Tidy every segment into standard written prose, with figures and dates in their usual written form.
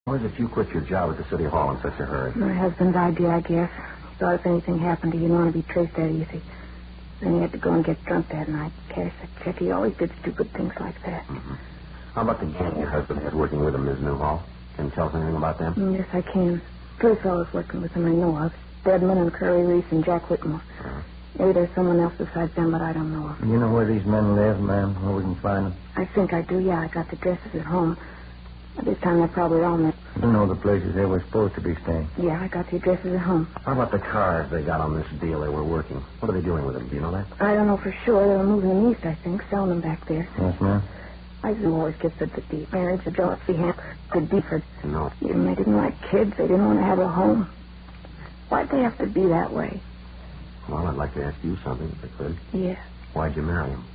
Why did you quit your job at the City Hall in such a hurry? My husband's idea, I guess. He thought if anything happened, he didn't want to be traced that easy. Then he had to go and get drunk that night. Cash that check. He always did stupid things like that. Mm-hmm. How about the gang your husband had working with him, Ms. Newhall? Can you tell us anything about them? Yes, I can. Three fellows working with him I know of. Deadman and Curly Reese and Jack Whitmore. Maybe there's someone else besides them, but I don't know of. You know where these men live, ma'am? Where we can find them? I think I do, yeah. I got the addresses at home. At this time, they're probably all met. You know the places they were supposed to be staying. Yeah, I got the addresses at home. How about the cars they got on this deal they were working? What are they doing with them? Do you know that? I don't know for sure. They were moving them east, I think, selling them back there. Yes, ma'am. I do always get the deep marriage, the jealousy, the deeper. No. Even they didn't like kids. They didn't want to have a home. Why'd they have to be that way? Well, I'd like to ask you something, if I could. Yeah. Why'd you marry him?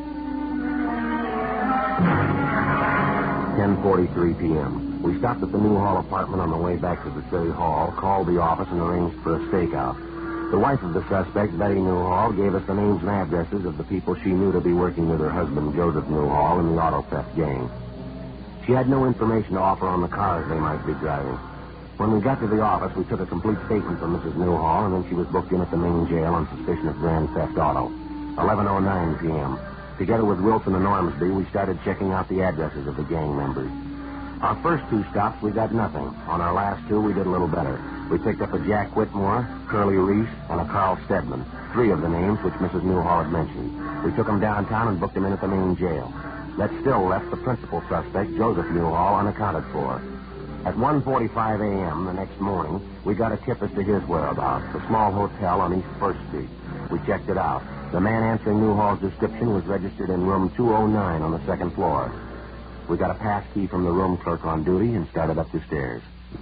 10:43 p.m. We stopped at the Newhall apartment on the way back to the City Hall, called the office, and arranged for a stakeout. The wife of the suspect, Betty Newhall, gave us the names and addresses of the people she knew to be working with her husband, Joseph Newhall, in the auto theft gang. She had no information to offer on the cars they might be driving. When we got to the office, we took a complete statement from Mrs. Newhall, and then she was booked in at the main jail on suspicion of grand theft auto. 11:09 p.m. Together with Wilson and Ormsby, we started checking out the addresses of the gang members. Our first two stops, we got nothing. On our last two, we did a little better. We picked up a Jack Whitmore, Curly Reese, and a Carl Stedman, three of the names which Mrs. Newhall had mentioned. We took them downtown and booked them in at the main jail. That still left the principal suspect, Joseph Newhall, unaccounted for. At 1:45 a.m. the next morning, we got a tip as to his whereabouts, a small hotel on East 1st Street. We checked it out. The man answering Newhall's description was registered in room 209 on the second floor. We got a pass key from the room clerk on duty and started up the stairs.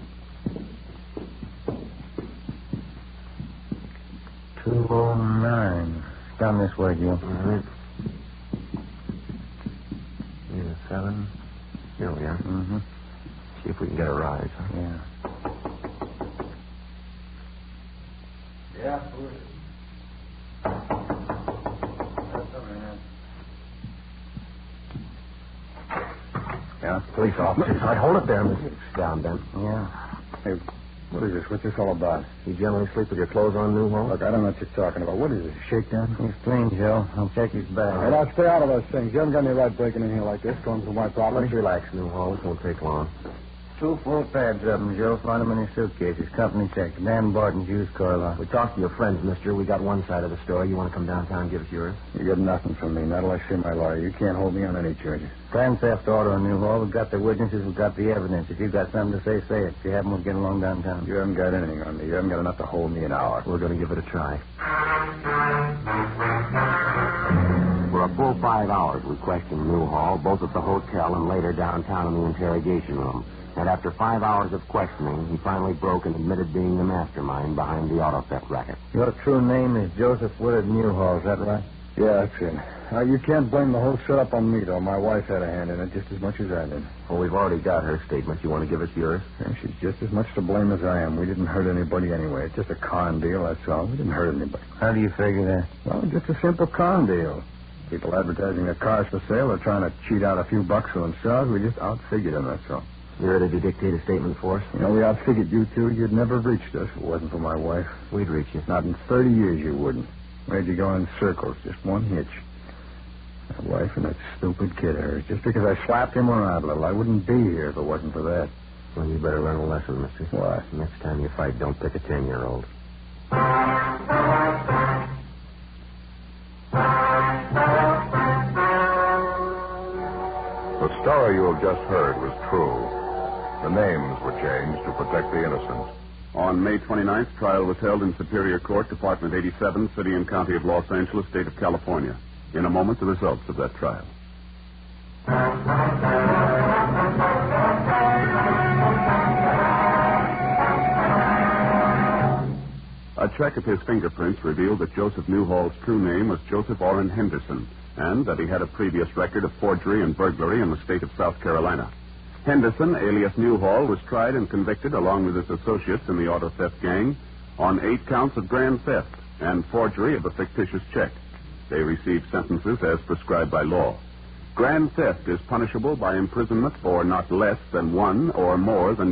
209. Down this way, Gil. All right. 7. Here we are. Mm-hmm. See if we can get a rise, huh? Yeah. Yeah, who is it? Yeah, police officers. All right, hold it there, Mr. Down, Ben. Yeah. Hey, what is this? What's this all about? You generally sleep with your clothes on, Newhall? Look, I don't know what you're talking about. What is this, a shakedown? He's clean, Joe. I'll check his bag. Hey, now, stay out of those things. You haven't got any right breaking in here like this, going through my property. Let's relax, Newhall. This won't take long. 2 full pads of them, Joe. Find them in his suitcases. Company check. Dan Barton's used car lot. We talked to your friends, mister. We got one side of the story. You want to come downtown and give us yours? You get nothing from me, not unless I see my lawyer. You can't hold me on any charges. Grand theft auto, Newhall. We've got the witnesses. We've got the evidence. If you've got something to say, say it. If you haven't, we'll get along downtown. You haven't got anything on me. You haven't got enough to hold me an hour. We're going to give it a try. For a full 5 hours, we questioned Newhall, both at the hotel and later downtown in the interrogation room. And after 5 hours of questioning, he finally broke and admitted being the mastermind behind the auto theft racket. Your true name is Joseph Willard Newhall, is that right? Yeah, that's it. You can't blame the whole setup on me, though. My wife had a hand in it just as much as I did. Well, we've already got her statement. You want to give us yours? Yeah, she's just as much to blame as I am. We didn't hurt anybody anyway. It's just a con deal, that's all. We didn't hurt anybody. How do you figure that? Well, just a simple con deal. People advertising their cars for sale are trying to cheat out a few bucks for themselves. We just outfigured them, that's all. You ready to dictate a statement for us? You know, we outfigured you two. You'd never have reached us if it wasn't for my wife. We'd reach you. Not in 30 years you wouldn't. Made you go in circles, just one hitch. My wife and that stupid kid of hers. Just because I slapped him around a little, I wouldn't be here if it wasn't for that. Well, you better learn a lesson, mister. What? Next time you fight, don't pick a 10-year-old. The story you have just heard was true. The names were changed to protect the innocent. On May 29th, trial was held in Superior Court, Department 87, City and County of Los Angeles, State of California. In a moment, the results of that trial. A check of his fingerprints revealed that Joseph Newhall's true name was Joseph Orrin Henderson, and that he had a previous record of forgery and burglary in the state of South Carolina. Henderson, alias Newhall, was tried and convicted, along with his associates in the auto theft gang, on 8 counts of grand theft and forgery of a fictitious check. They received sentences as prescribed by law. Grand theft is punishable by imprisonment for not less than 1 or more than